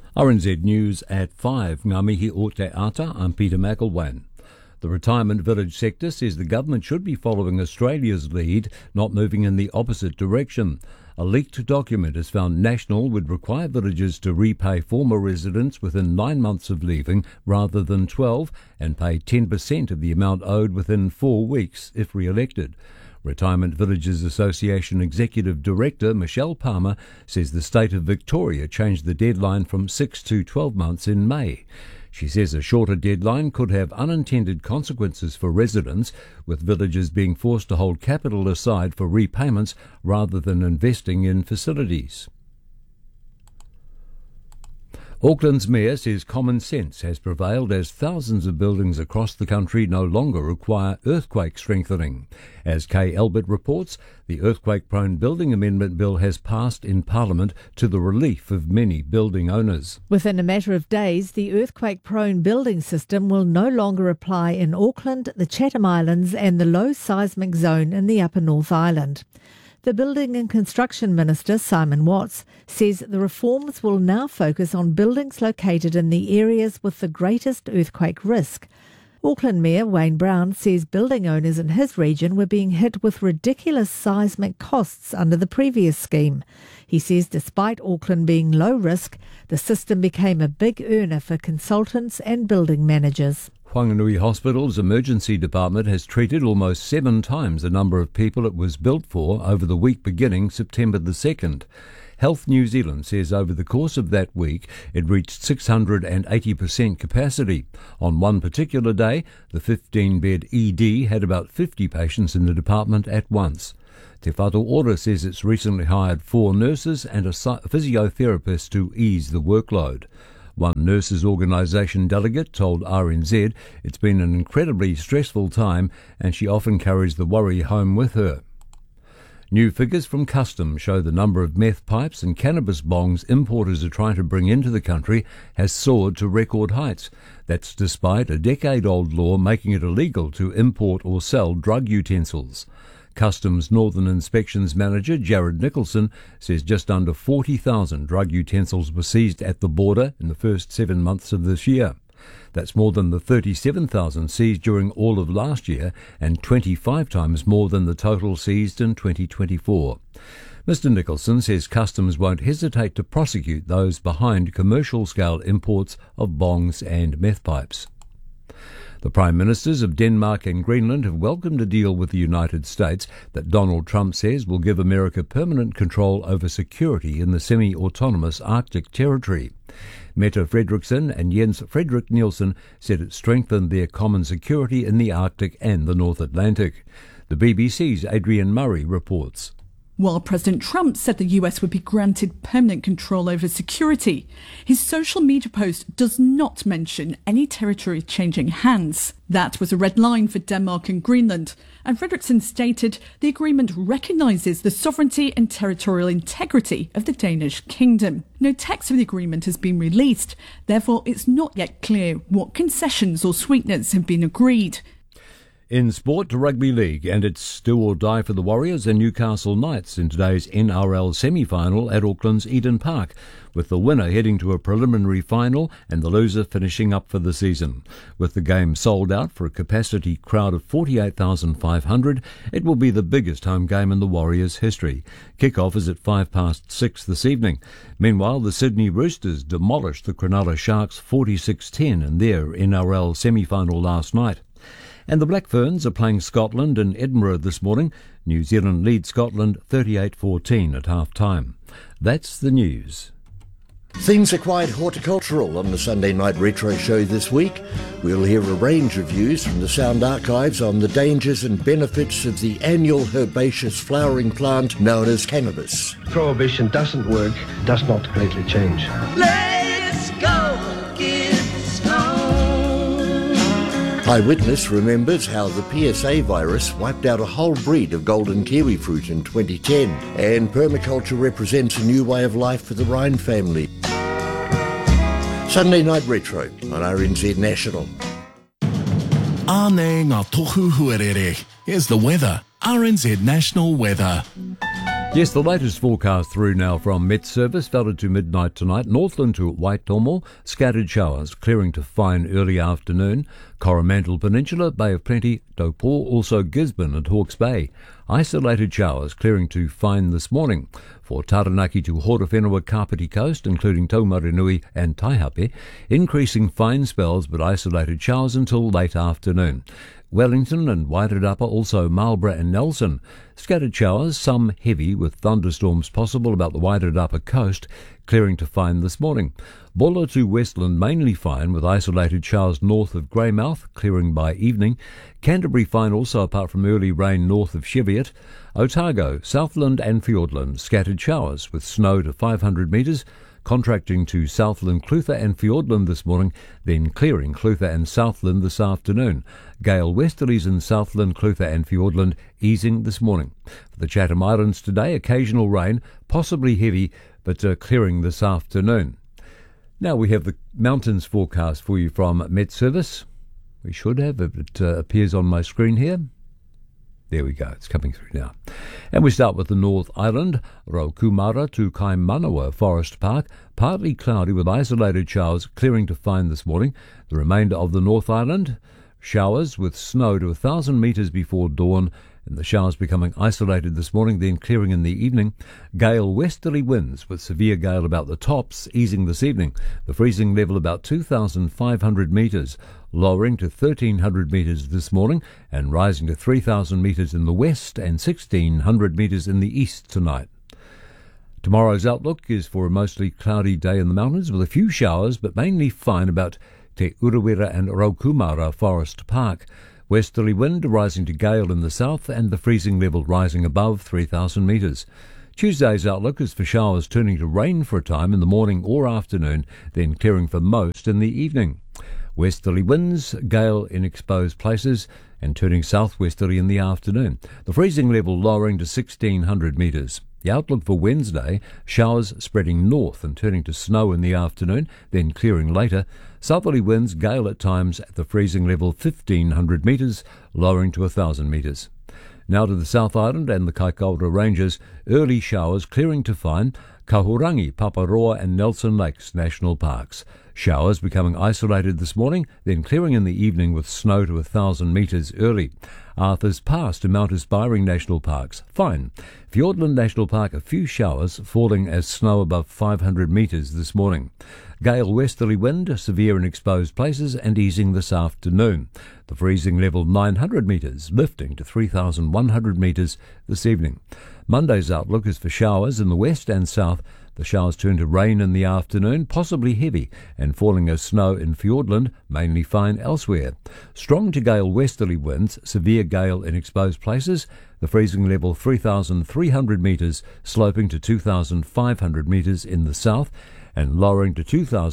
RNZ News at 5. Ngā mihi o te ata, I'm Peter McElwain. The retirement village sector says the government should be following Australia's lead, not moving in the opposite direction. A leaked document has found National would require villages to repay former residents within 9 months of leaving rather than 12 and pay 10% of the amount owed within 4 weeks if re-elected. Retirement Villages Association Executive Director Michelle Palmer says the state of Victoria changed the deadline from 6 to 12 months in May. She says a shorter deadline could have unintended consequences for residents, with villages being forced to hold capital aside for repayments rather than investing in facilities. Auckland's mayor says common sense has prevailed as thousands of buildings across the country no longer require earthquake strengthening. As Kay Albert reports, the earthquake-prone building amendment bill has passed in Parliament to the relief of many building owners. Within a matter of days, the earthquake-prone building system will no longer apply in Auckland, the Chatham Islands and the low seismic zone in the Upper North Island. The Building and Construction Minister, Simon Watts, says the reforms will now focus on buildings located in the areas with the greatest earthquake risk. Auckland Mayor Wayne Brown says building owners in his region were being hit with ridiculous seismic costs under the previous scheme. He says despite Auckland being low risk, the system became a big earner for consultants and building managers. Whanganui Hospital's emergency department has treated almost 7 times the number of people it was built for over the week beginning September the 2nd. Health New Zealand says over the course of that week it reached 680% capacity. On one particular day, the 15-bed ED had about 50 patients in the department at once. Te Whatu Ora says it's recently hired 4 nurses and a physiotherapist to ease the workload. One nurses' organisation delegate told RNZ it's been an incredibly stressful time and she often carries the worry home with her. New figures from Customs show the number of meth pipes and cannabis bongs importers are trying to bring into the country has soared to record heights. That's despite a decade-old law making it illegal to import or sell drug utensils. Customs Northern Inspections Manager Jared Nicholson says just under 40,000 drug utensils were seized at the border in the first 7 months of this year. That's more than the 37,000 seized during all of last year and 25 times more than the total seized in 2024. Mr Nicholson says Customs won't hesitate to prosecute those behind commercial-scale imports of bongs and meth pipes. The Prime Ministers of Denmark and Greenland have welcomed a deal with the United States that Donald Trump says will give America permanent control over security in the semi-autonomous Arctic territory. Mette Frederiksen and Jens Frederik Nielsen said it strengthened their common security in the Arctic and the North Atlantic. The BBC's Adrian Murray reports. While President Trump said the US would be granted permanent control over security, his social media post does not mention any territory changing hands. That was a red line for Denmark and Greenland, and Frederiksen stated the agreement recognises the sovereignty and territorial integrity of the Danish kingdom. No text of the agreement has been released, therefore it's not yet clear what concessions or sweeteners have been agreed. In sport, to Rugby League, and it's do or die for the Warriors and Newcastle Knights in today's NRL semi-final at Auckland's Eden Park, with the winner heading to a preliminary final and the loser finishing up for the season. With the game sold out for a capacity crowd of 48,500, it will be the biggest home game in the Warriors' history. Kick-off is at 6:05 this evening. Meanwhile, the Sydney Roosters demolished the Cronulla Sharks 46-10 in their NRL semi-final last night. And the Black Ferns are playing Scotland in Edinburgh this morning. New Zealand leads Scotland 38-14 at half-time. That's the news. Things are quite horticultural on the Sunday Night Retro Show this week. We'll hear a range of views from the Sound Archives on the dangers and benefits of the annual herbaceous flowering plant known as cannabis. Prohibition doesn't work, does not greatly change. Let's go, kids, go. Eyewitness remembers how the PSA virus wiped out a whole breed of golden kiwi fruit in 2010, and permaculture represents a new way of life for the Rhine family. Sunday Night Retro on RNZ National. Ānei ngā tohu huarere. Here's the weather. RNZ National Weather. Yes, the latest forecast through now from Met Service, valid to midnight tonight. Northland to Waitomo, scattered showers, clearing to fine early afternoon. Coromandel Peninsula, Bay of Plenty, Taupo, also Gisborne and Hawke's Bay. Isolated showers, clearing to fine this morning. For Taranaki to Horowhenua Kapiti Coast, including Taumarenui and Taihape, increasing fine spells but isolated showers until late afternoon. Wellington and Wairarapa, also Marlborough and Nelson. Scattered showers, some heavy with thunderstorms possible about the Wairarapa coast, clearing to fine this morning. Bulla to Westland mainly fine with isolated showers north of Greymouth, clearing by evening. Canterbury fine also apart from early rain north of Cheviot. Otago, Southland and Fiordland, scattered showers with snow to 500 metres. Contracting to Southland, Clutha and Fiordland this morning, then clearing Clutha and Southland this afternoon. Gale westerlies in Southland, Clutha and Fiordland easing this morning. For the Chatham Islands today, occasional rain, possibly heavy, but clearing this afternoon. Now we have the mountains forecast for you from Met Service. We should have, it appears on my screen here. There we go, it's coming through now. And we start with the North Island, Raukumara to Kaimanawa Forest Park, partly cloudy with isolated showers clearing to fine this morning. The remainder of the North Island, showers with snow to 1,000 metres before dawn, and the showers becoming isolated this morning, then clearing in the evening. Gale westerly winds with severe gale about the tops, easing this evening. The freezing level about 2,500 metres, lowering to 1,300 metres this morning and rising to 3,000 metres in the west and 1,600 metres in the east tonight. Tomorrow's outlook is for a mostly cloudy day in the mountains with a few showers, but mainly fine about Te Urewera and Raukumara Forest Park. Westerly wind rising to gale in the south and the freezing level rising above 3,000 metres. Tuesday's outlook is for showers turning to rain for a time in the morning or afternoon, then clearing for most in the evening. Westerly winds, gale in exposed places, and turning southwesterly in the afternoon. The freezing level lowering to 1,600 metres. The outlook for Wednesday, showers spreading north and turning to snow in the afternoon, then clearing later. Southerly winds, gale at times at the freezing level 1,500 metres, lowering to 1,000 metres. Now to the South Island and the Kaikoura Ranges, early showers clearing to fine. Kahurangi, Paparoa and Nelson Lakes National Parks. Showers becoming isolated this morning, then clearing in the evening with snow to 1,000 metres early. Arthur's Pass to Mount Aspiring National Parks, fine. Fiordland National Park, a few showers falling as snow above 500 metres this morning. Gale westerly wind, severe in exposed places and easing this afternoon. The freezing level 900 metres, lifting to 3,100 metres this evening. Monday's outlook is for showers in the west and south. The showers turn to rain in the afternoon, possibly heavy, and falling as snow in Fiordland, mainly fine elsewhere. Strong to gale westerly winds, severe gale in exposed places. The freezing level 3,300 metres, sloping to 2,500 metres in the south, and lowering to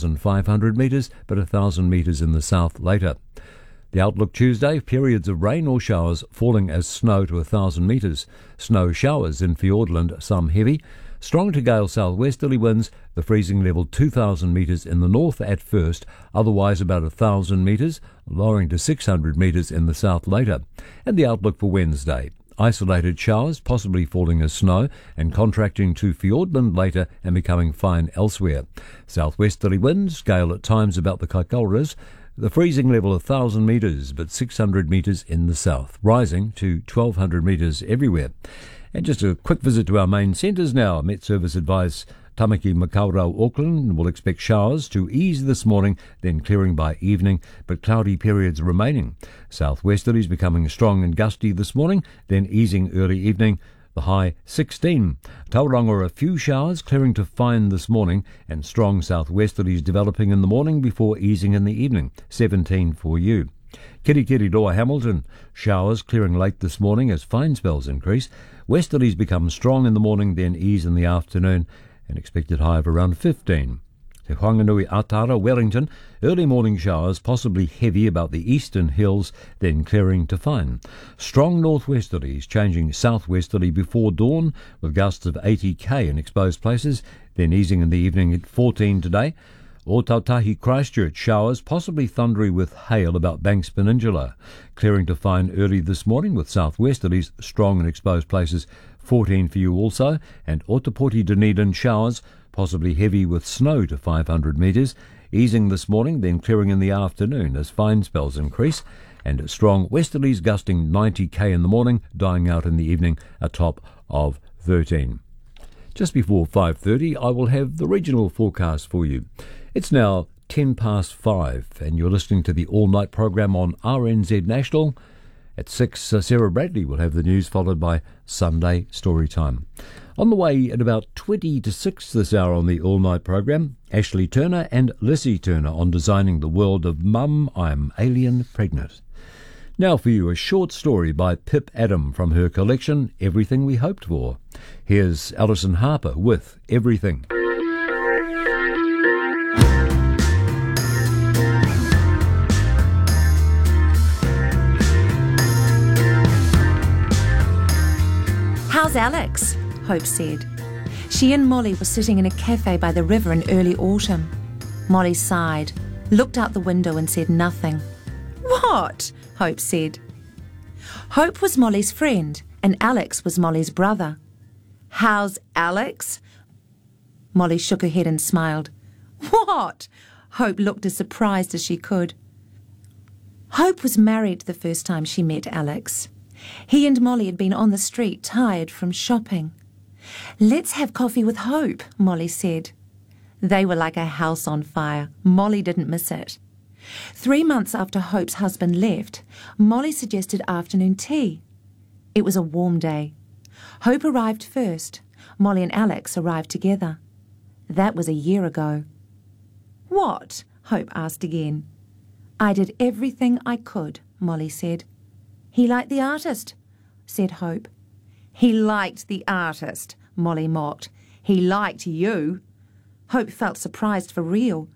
2,500 metres, but 1,000 metres in the south later. The outlook Tuesday, periods of rain or showers falling as snow to 1,000 metres. Snow showers in Fiordland, some heavy. Strong to gale southwesterly winds, the freezing level 2,000 metres in the north at first, otherwise about 1,000 metres, lowering to 600 metres in the south later. And the outlook for Wednesday. Isolated showers, possibly falling as snow, and contracting to Fiordland later and becoming fine elsewhere. Southwesterly winds, gale at times about the Kaikauras. The freezing level 1,000 metres, but 600 metres in the south, rising to 1,200 metres everywhere. And just a quick visit to our main centres now. Met Service advise Tamaki, Makaurau, Auckland will expect showers to ease this morning, then clearing by evening, but cloudy periods remaining. Southwesterlies becoming strong and gusty this morning, then easing early evening. The high 16. Tauranga, a few showers clearing to fine this morning, and strong southwesterlies developing in the morning before easing in the evening. 17 for you. Kirikiriroa, Hamilton, showers clearing late this morning as fine spells increase. Westerlies become strong in the morning, then ease in the afternoon, an expected high of around 15. Te Whanganui, Atara, Wellington, early morning showers, possibly heavy about the eastern hills, then clearing to fine. Strong northwesterlies, changing southwesterly before dawn, with gusts of 80 km in exposed places, then easing in the evening at 14 today. Ōtautahi, Christchurch, showers, possibly thundery with hail about Banks Peninsula. Clearing to fine early this morning with southwesterlies, strong in exposed places, 14 for you also, and Otapoti Dunedin showers, possibly heavy with snow to 500 metres, easing this morning, then clearing in the afternoon as fine spells increase, and strong westerlies gusting 90 in the morning, dying out in the evening, a top of 13. Just before 5:30, I will have the regional forecast for you. It's now 5:10, and you're listening to the all-night program on RNZ National. At 6, Sarah Bradley will have the news, followed by Sunday Story Time. On the way at about 20 to 6 this hour on the all-night program, Ashley Turner and Lissy Turner on designing the world of Mum, I'm Alien Pregnant. Now for you, a short story by Pip Adam from her collection, Everything We Hoped For. Here's Alison Harper with Everything. How's Alex? Hope said. She and Molly were sitting in a cafe by the river in early autumn. Molly sighed, looked out the window and said nothing. What? Hope said. Hope was Molly's friend and Alex was Molly's brother. How's Alex? Molly shook her head and smiled. What? Hope looked as surprised as she could. Hope was married the first time she met Alex. He and Molly had been on the street, tired from shopping. Let's have coffee with Hope, Molly said. They were like a house on fire. Molly didn't miss it. 3 months after Hope's husband left, Molly suggested afternoon tea. It was a warm day. Hope arrived first. Molly and Alex arrived together. That was a year ago. What? Hope asked again. I did everything I could, Molly said. He liked the artist, said Hope. He liked the artist, Molly mocked. He liked you. Hope felt surprised for real.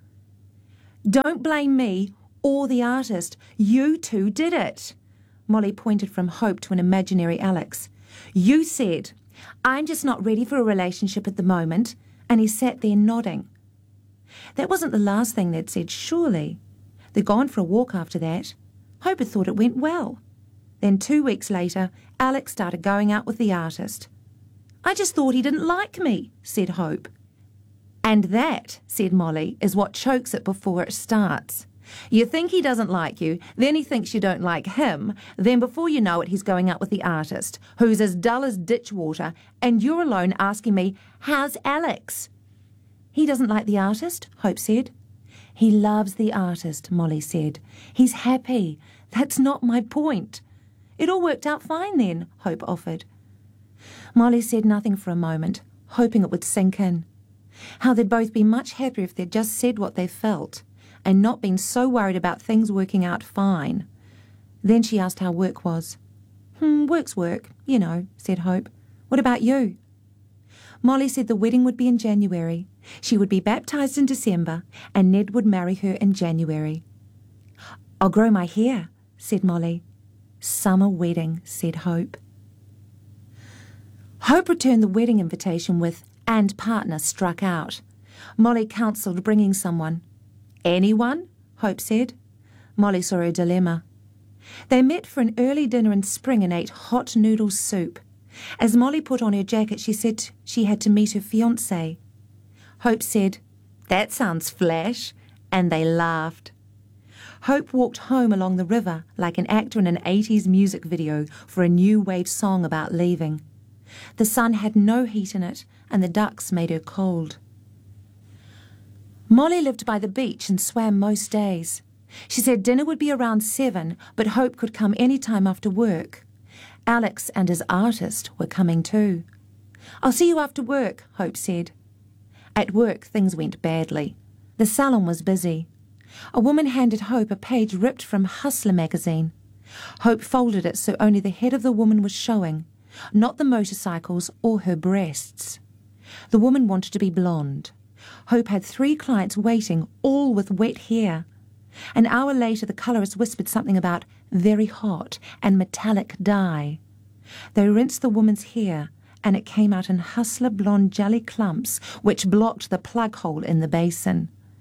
Don't blame me or the artist. You two did it. Molly pointed from Hope to an imaginary Alex. You said, I'm just not ready for a relationship at the moment, and he sat there nodding. That wasn't the last thing they'd said, surely. They'd gone for a walk after that. Hope had thought it went well. Then 2 weeks later, Alex started going out with the artist. I just thought he didn't like me, said Hope. And that, said Molly, is what chokes it before it starts. You think he doesn't like you, then he thinks you don't like him, then before you know it he's going out with the artist, who's as dull as ditch water, and you're alone asking me, how's Alex? He doesn't like the artist, Hope said. He loves the artist, Molly said. He's happy. That's not my point. It all worked out fine then, Hope offered. Molly said nothing for a moment, hoping it would sink in. How they'd both be much happier if they'd just said what they felt, and not been so worried about things working out fine. Then she asked how work was. Work's work, you know, said Hope. What about you? Molly said the wedding would be in January. She would be baptised in December, and Ned would marry her in January. I'll grow my hair, said Molly. Summer wedding, said Hope. Hope returned the wedding invitation with and partner struck out. Molly counselled bringing someone. Anyone? Hope said. Molly saw a dilemma. They met for an early dinner in spring and ate hot noodle soup. As Molly put on her jacket, she said she had to meet her fiancé. Hope said, that sounds flash, and they laughed. Hope walked home along the river like an actor in an 80s music video for a new wave song about leaving. The sun had no heat in it, and the ducks made her cold. Molly lived by the beach and swam most days. She said dinner would be around 7, but Hope could come any time after work. Alex and his artist were coming too. I'll see you after work, Hope said. At work, things went badly. The salon was busy. A woman handed Hope a page ripped from Hustler magazine. Hope folded it so only the head of the woman was showing, not the motorcycles or her breasts. The woman wanted to be blonde. Hope had 3 clients waiting, all with wet hair. An hour later, the colourist whispered something about very hot and metallic dye. They rinsed the woman's hair, and it came out in Hustler blonde jelly clumps, which blocked the plug hole in the basin.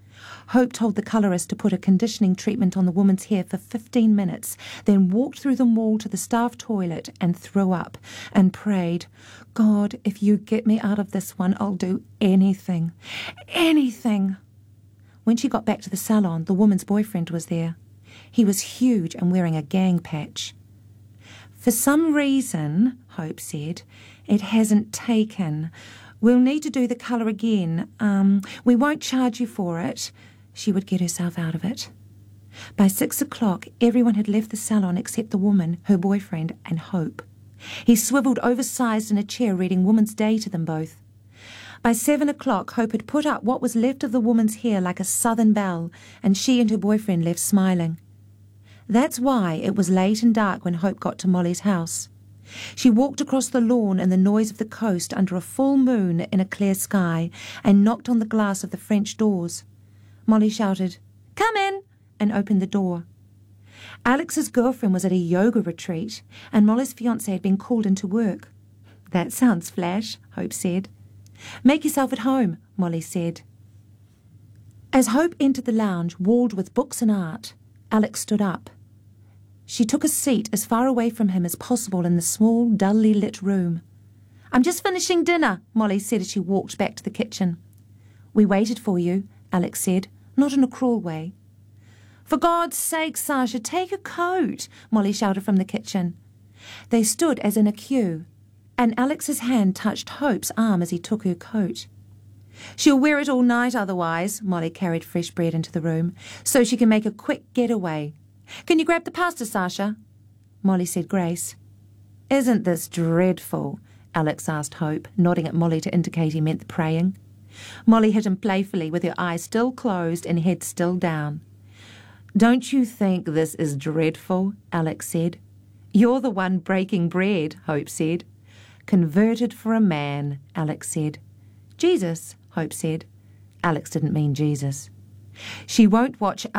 Hope told the colourist to put a conditioning treatment on the woman's hair for 15 minutes, then walked through the mall to the staff toilet and threw up and prayed, God, if you get me out of this one, I'll do anything. Anything. When she got back to the salon, the woman's boyfriend was there. He was huge and wearing a gang patch. For some reason, Hope said, it hasn't taken. We'll need to do the colour again. We won't charge you for it. She would get herself out of it. By 6 o'clock, everyone had left the salon except the woman, her boyfriend, and Hope. He swivelled oversized in a chair reading Woman's Day to them both. By 7 o'clock, Hope had put up what was left of the woman's hair like a southern belle, and she and her boyfriend left smiling. That's why it was late and dark when Hope got to Molly's house. She walked across the lawn in the noise of the coast under a full moon in a clear sky and knocked on the glass of the French doors. Molly shouted, "Come in," and opened the door. Alex's girlfriend was at a yoga retreat, and Molly's fiancé had been called into work. That sounds flash, Hope said. Make yourself at home, Molly said. As Hope entered the lounge, walled with books and art, Alex stood up. She took a seat as far away from him as possible in the small, dully lit room. "I'm just finishing dinner," Molly said as she walked back to the kitchen. "We waited for you," Alex said, not in a cruel way. "For God's sake, Sasha, take a coat," Molly shouted from the kitchen. They stood as in a queue, and Alex's hand touched Hope's arm as he took her coat. "She'll wear it all night otherwise," Molly carried fresh bread into the room, "so she can make a quick getaway. Can you grab the pasta, Sasha?" Molly said grace. "Isn't this dreadful?" Alex asked Hope, nodding at Molly to indicate he meant the praying. Molly hit him playfully with her eyes still closed and head still down. "Don't you think this is dreadful?" Alex said. "You're the one breaking bread," Hope said. "Converted for a man," Alex said. "Jesus," Hope said. Alex didn't mean Jesus. "She won't watch